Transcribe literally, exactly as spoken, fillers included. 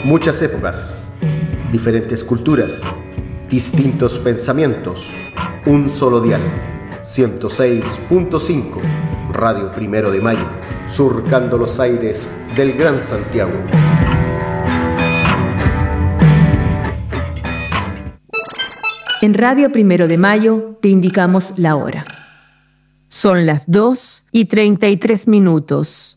Muchas épocas, diferentes culturas, distintos pensamientos, un solo dial. ciento seis punto cinco, Radio Primero de Mayo, surcando los aires del Gran Santiago. En Radio Primero de Mayo te indicamos la hora. Son las dos y treinta y tres minutos.